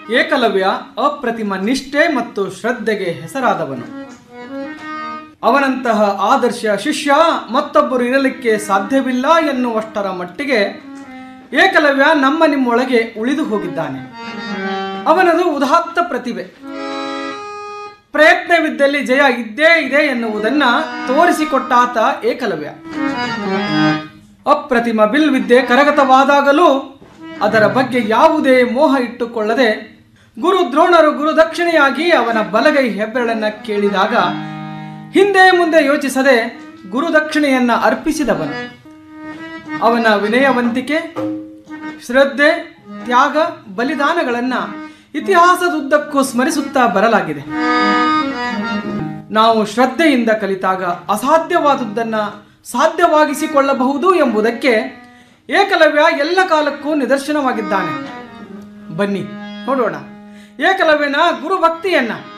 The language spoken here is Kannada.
ಏಕಲವ್ಯ ಅಪ್ರತಿಮ ನಿಷ್ಠೆ ಮತ್ತು ಶ್ರದ್ಧೆಗೆ ಹೆಸರಾದವನು. ಅವನಂತಹ ಆದರ್ಶ ಶಿಷ್ಯ ಮತ್ತೊಬ್ಬರು ಇರಲಿಕ್ಕೆ ಸಾಧ್ಯವಿಲ್ಲ ಎನ್ನುವಷ್ಟರ ಮಟ್ಟಿಗೆ ಏಕಲವ್ಯ ನಿಮ್ಮೊಳಗೆ ಉಳಿದು ಹೋಗಿದ್ದಾನೆ. ಅವನದು ಉದಾತ್ತ ಪ್ರತಿಭೆ. ಪ್ರಯತ್ನವಿದ್ದಲ್ಲಿ ಜಯ ಇದ್ದೇ ಇದೆ ಎನ್ನುವುದನ್ನ ತೋರಿಸಿಕೊಟ್ಟಾತ ಏಕಲವ್ಯ. ಅಪ್ರತಿಮ ಬಿಲ್ವಿದ್ಯೆ ಕರಗತವಾದಾಗಲೂ ಅದರ ಬಗ್ಗೆ ಯಾವುದೇ ಮೋಹ ಇಟ್ಟುಕೊಳ್ಳದೆ ಗುರು ದ್ರೋಣರು ಗುರುದಕ್ಷಿಣೆಯಾಗಿ ಅವನ ಬಲಗೈ ಹೆಬ್ಬೆರಳನ್ನ ಕೇಳಿದಾಗ ಹಿಂದೆ ಮುಂದೆ ಯೋಚಿಸದೆ ಗುರುದಕ್ಷಿಣೆಯನ್ನ ಅರ್ಪಿಸಿದವನು. ಅವನ ವಿನಯವಂತಿಕೆ, ಶ್ರದ್ಧೆ, ತ್ಯಾಗ, ಬಲಿದಾನಗಳನ್ನ ಇತಿಹಾಸದುದ್ದಕ್ಕೂ ಸ್ಮರಿಸುತ್ತಾ ಬರಲಾಗಿದೆ. ನಾವು ಶ್ರದ್ಧೆಯಿಂದ ಕಲಿತಾಗ ಅಸಾಧ್ಯವಾದುದನ್ನು ಸಾಧ್ಯವಾಗಿಸಿಕೊಳ್ಳಬಹುದು ಎಂಬುದಕ್ಕೆ ಏಕಲವ್ಯ ಎಲ್ಲ ಕಾಲಕ್ಕೂ ನಿದರ್ಶನವಾಗಿದ್ದಾನೆ. ಬನ್ನಿ ನೋಡೋಣ ಏಕಲವ್ಯನ ಗುರುಭಕ್ತಿಯನ್ನ.